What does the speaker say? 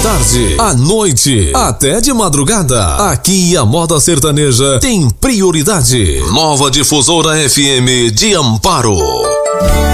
tarde, à noite, até de madrugada. Aqui a moda sertaneja tem prioridade. Nova Difusora FM de Amparo.